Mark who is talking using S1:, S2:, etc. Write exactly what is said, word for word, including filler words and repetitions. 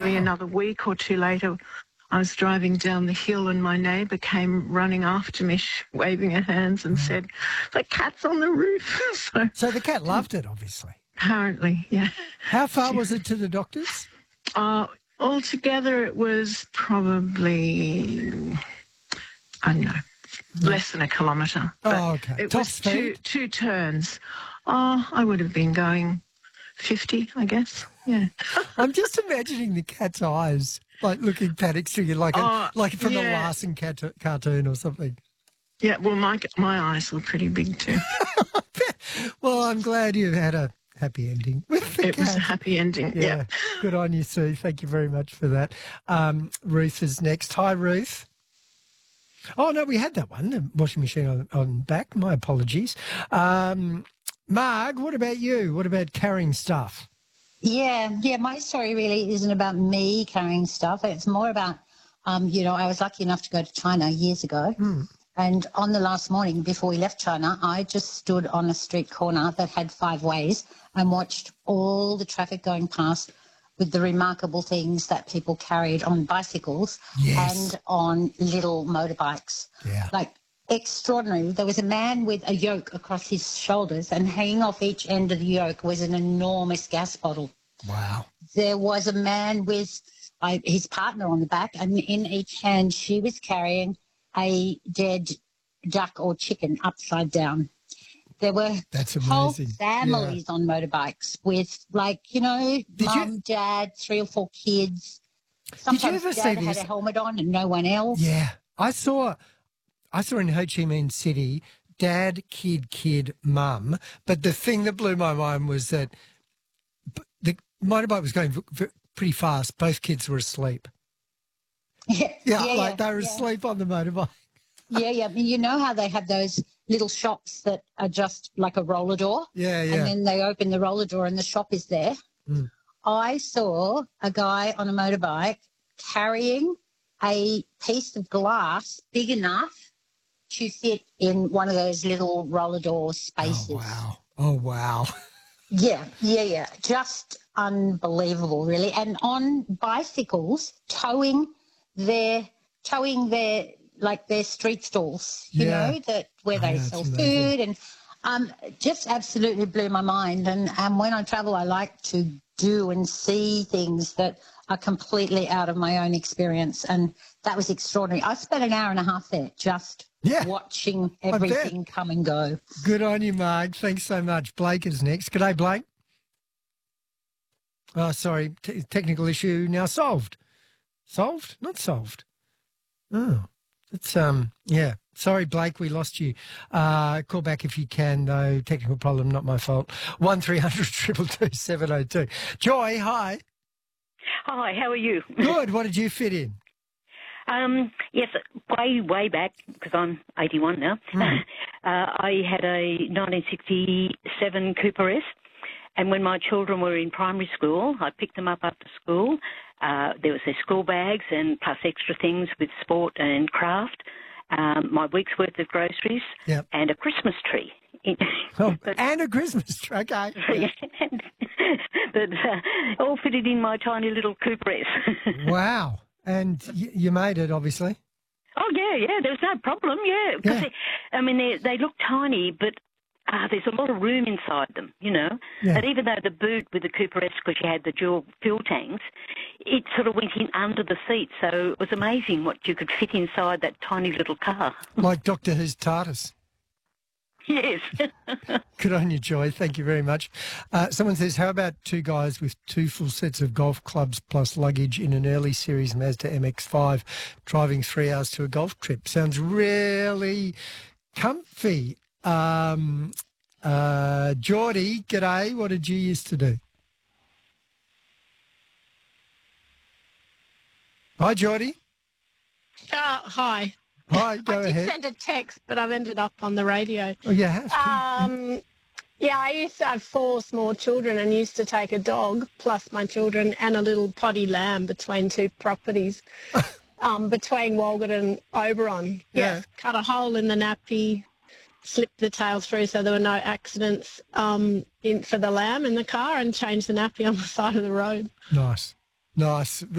S1: probably
S2: Wow.
S1: another week or two later, I was driving down the hill and my neighbour came running after me, sh- waving her hands and said, "The cat's on the roof." So
S2: So the cat loved it, obviously.
S1: apparently, yeah.
S2: How far was it to the doctors?
S1: Uh, altogether, it was probably, I don't know, less than a kilometre. But
S2: Oh, okay.
S1: it
S2: Top
S1: was two,
S2: speed?
S1: two turns. Oh, I would have been going fifty, I guess. Yeah.
S2: I'm just imagining the cat's eyes, like looking panic-stricken, like a,
S1: Oh,
S2: like from the
S1: yeah.
S2: Larson cat- cartoon or something.
S1: Yeah, well, my, my eyes were pretty big too.
S2: Well, I'm glad you've had a happy ending with the
S1: It
S2: cat.
S1: was a happy ending,
S2: Yeah,
S1: yeah.
S2: good on you, Sue. Thank you very much for that. Um, Ruth is next. Hi, Ruth. Oh, no, we had that one, the washing machine on, on back. My apologies. Um, Marg, what about you? What about carrying stuff?
S3: Yeah, yeah, my story really isn't about me carrying stuff. It's more about, um, you know, I was lucky enough to go to China years ago.
S2: Mm.
S3: And on the last morning before we left China, I just stood on a street corner that had five ways and watched all the traffic going past with the remarkable things that people carried on bicycles
S2: Yes.
S3: and on little motorbikes.
S2: Yeah.
S3: Like, extraordinary. There was a man with a yoke across his shoulders, and hanging off each end of the yoke was an enormous gas bottle.
S2: Wow.
S3: There was a man with uh, his partner on the back, and in each hand she was carrying a dead duck or chicken upside down. There were
S2: That's
S3: whole
S2: amazing.
S3: families on motorbikes with, like, you know,
S2: Did
S3: mum,
S2: you-
S3: dad, three or four kids.
S2: Did you
S3: Sometimes
S2: ever see
S3: dad had
S2: this?
S3: a helmet on and no one else.
S2: Yeah. I saw I saw in Ho Chi Minh City, dad, kid, kid, mum. But the thing that blew my mind was that b- the motorbike was going v- v- pretty fast. Both kids were asleep.
S3: Yeah,
S2: Yeah,
S3: yeah,
S2: like
S3: yeah,
S2: they were
S3: yeah.
S2: asleep on the motorbike.
S3: Yeah, yeah. I mean, you know how they have those little shops that are just like a roller door?
S2: Yeah, yeah.
S3: And then they open the roller door and the shop is there.
S2: Mm.
S3: I saw a guy on a motorbike carrying a piece of glass big enough to fit in one of those little roller door spaces.
S2: Oh, wow. Oh, wow.
S3: Yeah, yeah, yeah. Just unbelievable, really. And on bicycles, towing their, towing their, like their street stalls, you
S2: Yeah.
S3: know, that where
S2: I
S3: they
S2: know, it's
S3: sell
S2: amazing.
S3: food, and um, just absolutely blew my mind. And, and when I travel, I like to do and see things that are completely out of my own experience. And that was extraordinary. I spent an hour and a half there just
S2: Yeah,
S3: watching
S2: bet.
S3: everything come and go.
S2: Good on you, Marg. Thanks so much. Blake is next. G'day, Blake. Oh, sorry. T- technical issue now solved. Solved? Not solved. Oh, it's, um, yeah. Sorry, Blake, we lost you. Uh, call back if you can, though. Technical problem, not my fault. one three hundred two two two seven oh two. Joy, hi.
S4: Hi, how are you?
S2: Good. What did you fit in?
S4: Um, yes, way, way back, because I'm eighty-one now,
S2: Mm.
S4: uh, I had a nineteen sixty-seven Cooper S, and when my children were in primary school, I picked them up after school. Uh, there was their school bags and plus extra things with sport and craft, um, my week's worth of groceries,
S2: Yep.
S4: and a Christmas tree.
S2: Oh,
S4: But-
S2: and a Christmas tree. Okay. Yeah.
S4: that uh, all fitted in my tiny little Cooper S.
S2: Wow. And y- you made it, obviously.
S4: Oh, yeah, yeah, there was no problem, yeah. Because,
S2: Yeah.
S4: I mean, they, they look tiny, but uh, there's a lot of room inside them, you know.
S2: Yeah.
S4: And even though the boot with the Cooper S, because you had the dual fuel tanks, it sort of went in under the seat. So it was amazing what you could fit inside that tiny little car.
S2: Like Doctor Who's TARDIS.
S4: Yes.
S2: Good on you, Joy. Thank you very much. Uh, someone says, how about two guys with two full sets of golf clubs plus luggage in an early series Mazda M X five driving three hours to a golf trip? Sounds really comfy. Um, uh, Geordie, g'day. What did you used to do? Hi, Geordie.
S5: Uh, hi.
S2: Hi, go
S5: I did
S2: ahead.
S5: send a text, but I've ended up on the radio.
S2: Oh, you have to.
S5: Um, yeah, I used to have four small children and used to take a dog, plus my children, and a little potty lamb between two properties, um, between Walgett and Oberon. Yeah.
S2: Yeah.
S5: Cut a hole in the nappy, slipped the tail through so there were no accidents um, in for the lamb in the car, and changed the nappy on the side of the road.
S2: Nice. Nice.